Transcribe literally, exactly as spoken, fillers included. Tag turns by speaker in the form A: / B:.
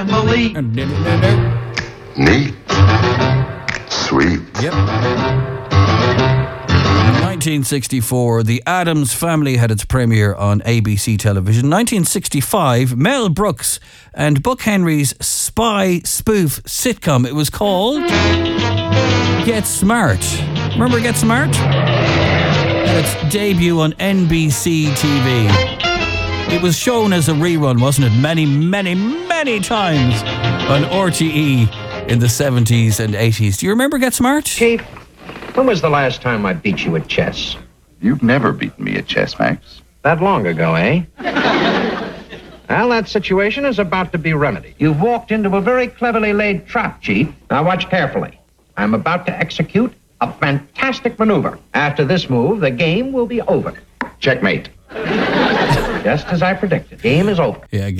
A: family.
B: Neat. Sweet.
C: Yep. nineteen sixty-four, The Addams Family had its premiere on A B C television. nineteen sixty-five, Mel Brooks and Buck Henry's spy spoof sitcom. It was called Get Smart. Remember Get Smart? Had its debut on N B C T V. It was shown as a rerun, wasn't it? Many, many, many times on R T E in the seventies and eighties. Do you remember Get Smart?
D: Chief, when was the last time I beat you at chess?
B: You've never beaten me at chess, Max.
D: That long ago, eh? Well, that situation is about to be remedied. You've walked into a very cleverly laid trap, Chief. Now watch carefully. I'm about to execute a fantastic maneuver. After this move, the game will be over. Checkmate. Just as I predicted. Game is over.
C: Yeah.